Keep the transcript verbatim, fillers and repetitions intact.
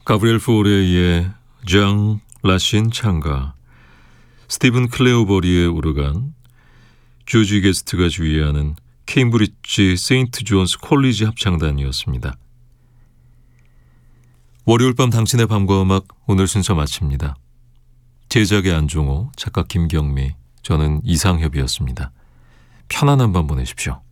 가브리엘 포레의 장 라신 창가, 스티븐 클레오버리의 오르간, 조지 게스트가 주의하는 케임브리지 세인트 존스 콜리지 합창단이었습니다. 월요일 밤 당신의 밤과 음악, 오늘 순서 마칩니다. 제작의 안종호, 작가 김경미, 저는 이상협이었습니다. 편안한 밤 보내십시오.